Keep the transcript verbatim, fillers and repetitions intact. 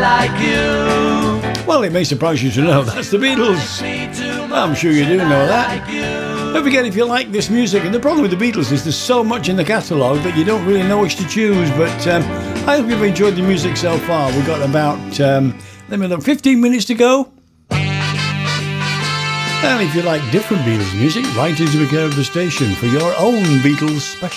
like you. Well, it may surprise you to know that's the Beatles. I'm sure you do know that. Don't forget, if you like this music, and the problem with the Beatles is there's so much in the catalogue that you don't really know which to choose, but um, I hope you've enjoyed the music so far. We've got about, um, let me look, fifteen minutes to go. And if you like different Beatles music, write into the care of the station for your own Beatles special.